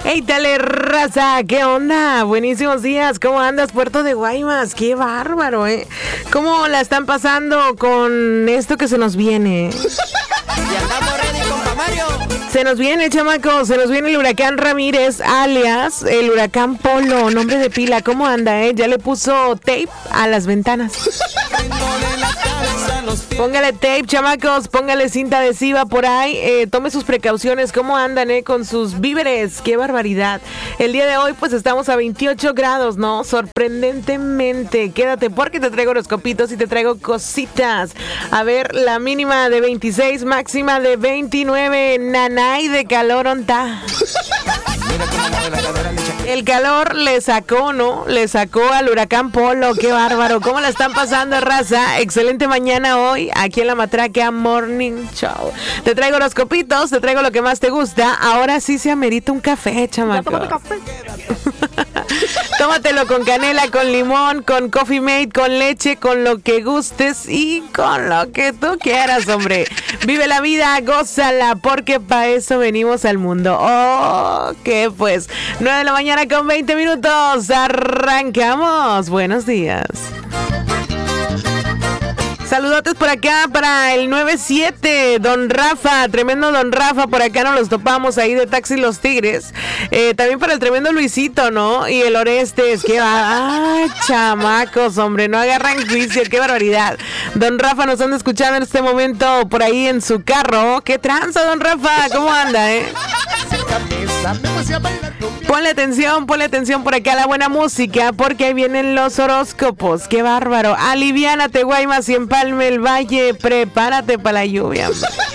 Hey, dale, raza, ¿qué onda? Buenísimos días, ¿cómo andas, Puerto de Guaymas? ¡Qué bárbaro, eh! ¿Cómo la están pasando con esto que se nos viene? Y andamos ready, compa Mario. Se nos viene, chamacos, se nos viene el huracán Ramírez, alias el huracán Polo, nombre de pila. ¿Cómo anda, eh? Ya le puso tape a las ventanas. Póngale tape, chamacos, póngale cinta adhesiva por ahí, tome sus precauciones. ¿Cómo andan, con sus víveres? ¡Qué barbaridad! El día de hoy, pues, estamos a 28 grados, ¿no? Sorprendentemente. Quédate porque te traigo los copitos y te traigo cositas. A ver, la mínima de 26, máxima de 29. Nanay de calor, ¿onta? El calor le sacó, ¿no? Le sacó al huracán Polo. ¡Qué bárbaro! ¿Cómo la están pasando, raza? Excelente mañana hoy aquí en la Matraca Morning Show. Te traigo los copitos, te traigo lo que más te gusta. Ahora sí se amerita un café, chamaco. Tómatelo con canela, con limón, con Coffee Mate, con leche, con lo que gustes y con lo que tú quieras, hombre. Vive la vida, gózala, porque para eso venimos al mundo. Oh, que pues, 9 de la mañana con 20 minutos. Arrancamos. Buenos días. Saludotes por acá para el 97, Don Rafa, tremendo Don Rafa, por acá nos los topamos ahí de Taxi Los Tigres. También para el tremendo Luisito, ¿no? Y el Orestes, qué va. ¡Ay, chamacos, hombre! No agarran juicio, qué barbaridad. Don Rafa nos anda escuchando en este momento por ahí en su carro. ¡Qué tranza, Don Rafa! ¿Cómo anda, Ponle atención por acá a la buena música, porque ahí vienen los horóscopos. ¡Qué bárbaro! Aliviánate, Guaymas, y Empalme el Valle, prepárate para la lluvia.